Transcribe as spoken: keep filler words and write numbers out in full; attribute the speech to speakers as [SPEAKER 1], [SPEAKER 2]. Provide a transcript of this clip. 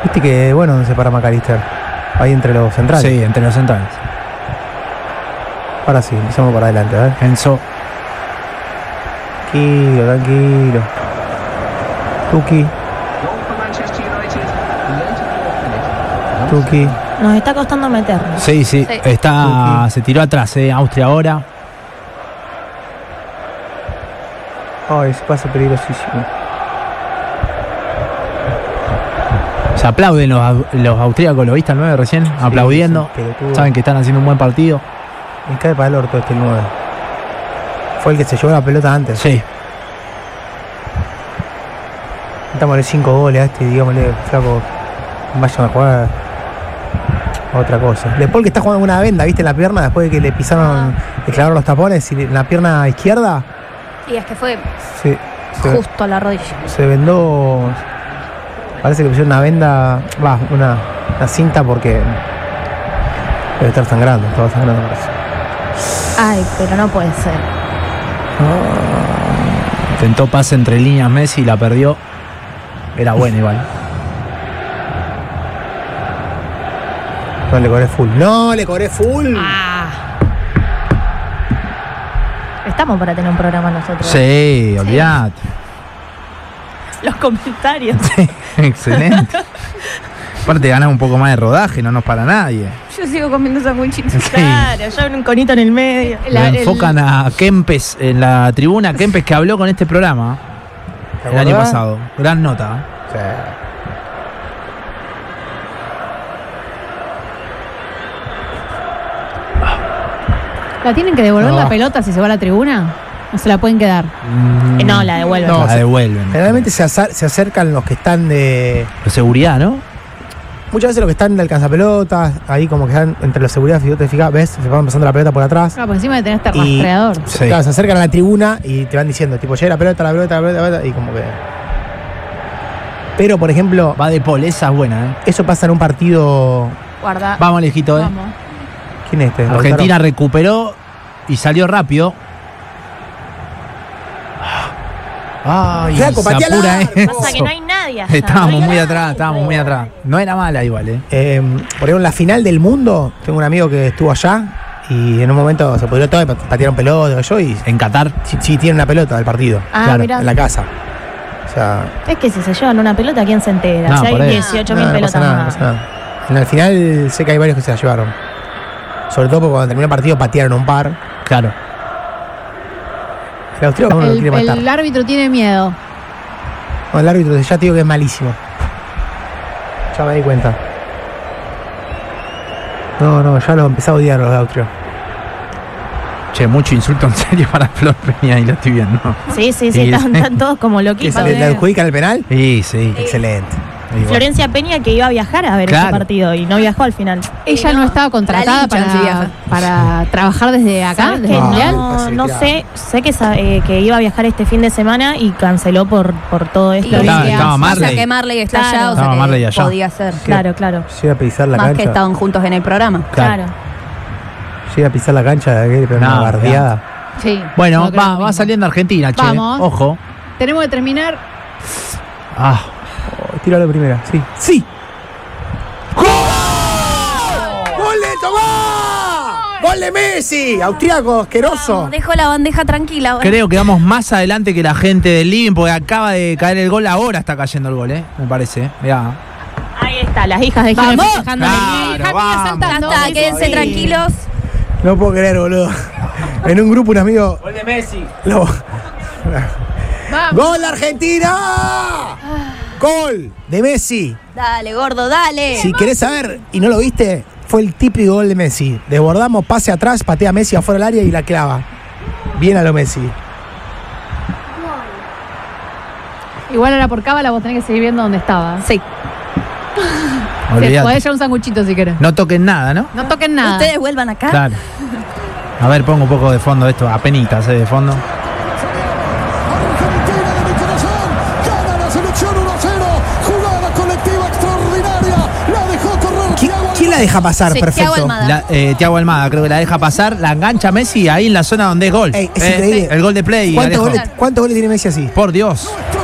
[SPEAKER 1] Viste que, bueno, ¿dónde se para McAllister? Ahí entre los centrales.
[SPEAKER 2] Sí, entre los centrales.
[SPEAKER 1] Ahora sí, empezamos para adelante, a ver.
[SPEAKER 2] Enzo.
[SPEAKER 1] Tranquilo, tranquilo. Tuki. Tuki.
[SPEAKER 3] Nos está costando meternos.
[SPEAKER 2] Sí, sí,
[SPEAKER 3] Sí.
[SPEAKER 2] está,
[SPEAKER 1] Tuki.
[SPEAKER 2] se tiró atrás, eh, Austria ahora.
[SPEAKER 1] Ay, ese pase peligrosísimo.
[SPEAKER 2] Se aplauden los, au- los austríacos, ¿lo viste al nueve recién? Aplaudiendo.
[SPEAKER 1] sí, pelotudo.
[SPEAKER 2] Saben que están haciendo un buen partido.
[SPEAKER 1] Me cae para el orto este nueve. Fue el que se llevó la pelota antes.
[SPEAKER 2] Sí.
[SPEAKER 1] Metámosle cinco goles a este y digámosle, flaco, vayan a jugar a otra cosa. De Paul que está jugando con una venda, ¿viste? En la pierna, después de que le pisaron, le clavaron los tapones y en la pierna izquierda
[SPEAKER 3] Y es que fue
[SPEAKER 1] se, se,
[SPEAKER 3] justo a la rodilla.
[SPEAKER 1] se vendó. Parece que pusieron una venda, va, una, una cinta porque debe estar sangrando, estaba sangrando. Parece.
[SPEAKER 3] Ay, pero no puede ser.
[SPEAKER 2] Intentó pase entre líneas Messi y la perdió. Era buena igual.
[SPEAKER 1] No le cobré full. No le cobré full.
[SPEAKER 3] Ah. Estamos para tener un programa nosotros.
[SPEAKER 2] Sí, olvidate.
[SPEAKER 3] Los comentarios.
[SPEAKER 2] Excelente. Aparte ganamos un poco más de rodaje, no nos para nadie.
[SPEAKER 3] Yo sigo comiendo sanguchitos.
[SPEAKER 2] Sí.
[SPEAKER 3] Claro, yo un conito en el medio.
[SPEAKER 2] Lo enfocan a Kempes en la tribuna. Kempes que habló con este programa
[SPEAKER 1] ¿Te
[SPEAKER 2] el año
[SPEAKER 1] acordás?
[SPEAKER 2] pasado. Gran nota.
[SPEAKER 1] Sí.
[SPEAKER 4] ¿La tienen que devolver
[SPEAKER 2] No.
[SPEAKER 4] la pelota si se va a la tribuna? ¿O se la pueden quedar?
[SPEAKER 2] Mm,
[SPEAKER 3] Eh, no, la devuelven.
[SPEAKER 1] No,
[SPEAKER 2] la
[SPEAKER 1] se-
[SPEAKER 2] devuelven.
[SPEAKER 1] Generalmente se, acer- se acercan los que están de.
[SPEAKER 2] De seguridad, ¿no?
[SPEAKER 1] Muchas veces los que están de alcanzapelotas, ahí como que están entre los seguridad, si vos te fijas, ves, se van pasando la pelota por atrás.
[SPEAKER 4] Ah, por encima de tener este
[SPEAKER 1] Y-
[SPEAKER 4] rastreador.
[SPEAKER 2] Sí.
[SPEAKER 1] Claro, se acercan a la tribuna y te van diciendo, tipo, llega la pelota, la pelota, la pelota, la pelota, y como que. Pero, por ejemplo,
[SPEAKER 2] Va de Paul, esa es buena, ¿eh?
[SPEAKER 1] eso pasa en un partido.
[SPEAKER 3] Guarda.
[SPEAKER 2] Vamos, Alejito, ¿eh?
[SPEAKER 4] Vamos.
[SPEAKER 1] ¿Quién es este?
[SPEAKER 2] Argentina recuperó y salió rápido. Ay,
[SPEAKER 1] Flaco,
[SPEAKER 2] se
[SPEAKER 1] patea
[SPEAKER 2] apura
[SPEAKER 1] largo.
[SPEAKER 2] eso.
[SPEAKER 3] Pasa que no hay nadie allá.
[SPEAKER 2] Estábamos
[SPEAKER 3] No hay
[SPEAKER 2] muy
[SPEAKER 3] nadie.
[SPEAKER 2] atrás, estábamos muy atrás. No era mala igual, ¿eh?
[SPEAKER 1] Eh, por ejemplo, en la final del mundo, tengo un amigo que estuvo allá y en un momento se pudrió todo y pat- patearon pelota, yo, y
[SPEAKER 2] En Qatar.
[SPEAKER 1] sí, sí tiene una pelota del partido.
[SPEAKER 3] Ah,
[SPEAKER 2] Claro,
[SPEAKER 3] mirá.
[SPEAKER 1] En la casa. O sea.
[SPEAKER 3] Es que si se llevan una pelota, ¿quién se entera?
[SPEAKER 2] No,
[SPEAKER 3] si hay
[SPEAKER 2] por ahí.
[SPEAKER 3] dieciocho mil
[SPEAKER 1] no, no
[SPEAKER 3] pelotas
[SPEAKER 1] pasa nada, no
[SPEAKER 3] más.
[SPEAKER 1] pasa nada. En el final sé que hay varios que se la llevaron. Sobre todo porque cuando terminó el partido patearon un par.
[SPEAKER 2] Claro.
[SPEAKER 1] El austríaco no lo
[SPEAKER 4] El,
[SPEAKER 1] quiere matar.
[SPEAKER 4] el árbitro tiene miedo.
[SPEAKER 1] No, el árbitro ya te digo que es malísimo. Ya me di cuenta. No, no, ya lo empecé a odiar los de Austria.
[SPEAKER 2] Che, mucho insulto en serio para Flor Peña y lo estoy viendo.
[SPEAKER 3] Sí, sí, sí,
[SPEAKER 2] Y-
[SPEAKER 3] están, están todos como
[SPEAKER 1] ¿Qué
[SPEAKER 3] loquitos.
[SPEAKER 1] se le, le adjudican el penal?
[SPEAKER 2] Sí, sí.
[SPEAKER 1] Excelente.
[SPEAKER 2] Y bueno.
[SPEAKER 3] Florencia Peña que iba a viajar a ver
[SPEAKER 2] Claro.
[SPEAKER 3] ese partido y no viajó al final.
[SPEAKER 4] Ella no, estaba contratada
[SPEAKER 5] la linchan si
[SPEAKER 4] para,
[SPEAKER 5] viaja.
[SPEAKER 4] para trabajar desde acá,
[SPEAKER 3] ¿Sabes
[SPEAKER 4] desde
[SPEAKER 3] qué?
[SPEAKER 4] el
[SPEAKER 1] Ah,
[SPEAKER 4] Mundial.
[SPEAKER 3] No,
[SPEAKER 1] Así,
[SPEAKER 3] no
[SPEAKER 1] claro.
[SPEAKER 3] sé, sé que, sa- eh, que iba a viajar este fin de semana y canceló por, por todo esto.
[SPEAKER 5] Y
[SPEAKER 2] Estaba-
[SPEAKER 4] que
[SPEAKER 2] estaba
[SPEAKER 4] hace-
[SPEAKER 2] Marley.
[SPEAKER 5] O sea que Marley está
[SPEAKER 3] Claro.
[SPEAKER 5] allá, o sea
[SPEAKER 2] Estaba
[SPEAKER 5] que
[SPEAKER 2] Marley allá.
[SPEAKER 5] podía ser.
[SPEAKER 3] Claro, claro,
[SPEAKER 1] Llega a pisar la
[SPEAKER 5] Más que
[SPEAKER 1] cancha.
[SPEAKER 5] estaban juntos en el programa.
[SPEAKER 2] Claro.
[SPEAKER 3] claro.
[SPEAKER 1] Llega a pisar la cancha de aquel, pero
[SPEAKER 2] No,
[SPEAKER 1] una bardeada.
[SPEAKER 4] Sí.
[SPEAKER 2] Bueno,
[SPEAKER 4] no creo
[SPEAKER 2] va,
[SPEAKER 4] lo
[SPEAKER 2] va
[SPEAKER 4] mismo.
[SPEAKER 2] saliendo Argentina, che.
[SPEAKER 4] Vamos.
[SPEAKER 2] Ojo.
[SPEAKER 4] Tenemos que terminar.
[SPEAKER 2] Ah,
[SPEAKER 1] Oh, tíralo de primera. Sí. ¡Sí! ¡Gol! ¡Gol de Tomás! ¡Gol de Messi! Austriaco, asqueroso.
[SPEAKER 5] Dejo la bandeja tranquila ahora.
[SPEAKER 2] creo que vamos más adelante que la gente del Living porque acaba de caer el gol. Ahora está cayendo el gol, ¿eh? Me parece. Mirá.
[SPEAKER 3] Ahí está, las hijas de Jimmy
[SPEAKER 5] ¡Vamos!
[SPEAKER 3] festejando en el
[SPEAKER 2] Claro,
[SPEAKER 3] Living.
[SPEAKER 4] Hija mía
[SPEAKER 2] vamos.
[SPEAKER 4] saltando.
[SPEAKER 5] Ya está, quédense
[SPEAKER 1] Sí.
[SPEAKER 5] tranquilos.
[SPEAKER 1] No puedo creer, boludo. En un grupo un amigo.
[SPEAKER 2] Gol de Messi.
[SPEAKER 1] lo-
[SPEAKER 4] Vamos.
[SPEAKER 1] ¡Gol de Argentina! ¡Gol de Messi!
[SPEAKER 5] Dale, gordo, dale.
[SPEAKER 1] Si querés saber y no lo viste, fue el típico gol de Messi. Desbordamos, pase atrás, patea a Messi afuera del área y la clava. Bien a lo Messi.
[SPEAKER 4] Igual ahora por cábala vos tenés que seguir viendo dónde estaba.
[SPEAKER 5] Sí.
[SPEAKER 4] Sí,
[SPEAKER 2] Olvidate.
[SPEAKER 4] podés llevar un sanguchito si querés.
[SPEAKER 2] No toquen nada, ¿no?
[SPEAKER 4] No toquen nada.
[SPEAKER 5] Ustedes vuelvan acá.
[SPEAKER 2] Claro. A ver, pongo un poco de fondo esto, apenitas, ¿eh? De fondo.
[SPEAKER 6] Argentina de mi corazón, gana la selección uno a cero, jugada colectiva extraordinaria, la dejó correr
[SPEAKER 1] ¿Qui-
[SPEAKER 6] Thiago
[SPEAKER 1] ¿Quién la deja pasar?
[SPEAKER 5] Sí,
[SPEAKER 1] Perfecto.
[SPEAKER 5] Thiago Almada.
[SPEAKER 2] La, eh, Thiago Almada, creo que la deja pasar, la engancha Messi ahí en la zona donde es gol.
[SPEAKER 1] Ey, es
[SPEAKER 2] Eh,
[SPEAKER 1] increíble.
[SPEAKER 2] El gol de play.
[SPEAKER 1] ¿Cuántos
[SPEAKER 2] Alejo.
[SPEAKER 1] goles, ¿Cuántos goles tiene Messi así?
[SPEAKER 2] Por Dios.
[SPEAKER 6] Nuestro